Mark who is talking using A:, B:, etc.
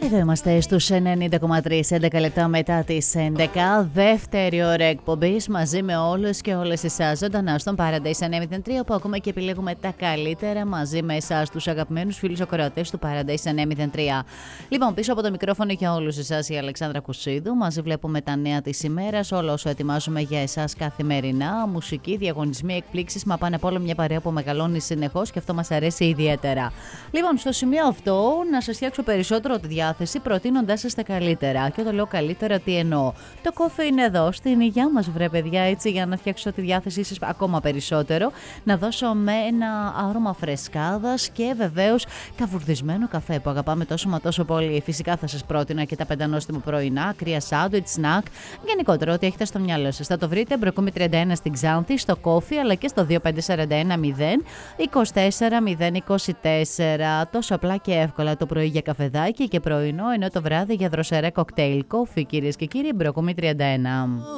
A: Εδώ είμαστε στους 90,3, 11 λεπτά μετά τις 11. Δεύτερη ώρα εκπομπής μαζί με όλους και όλες εσάς. Ζωντανά στον Paradise 903, που ακούμε και επιλέγουμε τα καλύτερα μαζί με εσάς, τους αγαπημένους φίλους ακροατές του Paradise 903. Λοιπόν, πίσω από το μικρόφωνο για όλους εσάς η Αλεξάνδρα Κουσίδου. Μαζί βλέπουμε τα νέα της ημέρας, όλο όσο ετοιμάζουμε για εσάς καθημερινά. Μουσική, διαγωνισμοί, εκπλήξεις, μα πάνε από όλο μια παρέα που μεγαλώνει συνεχώς και αυτό μας αρέσει ιδιαίτερα. Λοιπόν, στο σημείο αυτό να σας φτιάξω περισσότερο τη διάθεση, προτείνοντάς σας τα καλύτερα. Και όταν λέω καλύτερα, τι εννοώ? Το κόφι είναι εδώ, στην υγειά μας, βρε παιδιά, έτσι, για να φτιάξω τη διάθεσή σας ακόμα περισσότερο. Να δώσω με ένα άρωμα φρεσκάδας και βεβαίως καβουρδισμένο καφέ που αγαπάμε τόσο μα τόσο πολύ. Φυσικά θα σας πρότεινα και τα πεντανόστιμα πρωινά, κρύα σάντουιτ, σνακ, γενικότερα ό,τι έχετε στο μυαλό σας. Θα το βρείτε Μπροκούμη 31 στην Ξάνθη, στο κόφι, αλλά και στο 2541 0 24 024. Τόσο απλά και εύκολα το πρωί για καφεδάκι και πρωινό, ενώ το βράδυ για δροσερέ κοκτέιλ. Κόφι, κυρίες και κύριοι, Μπροκούμη 31.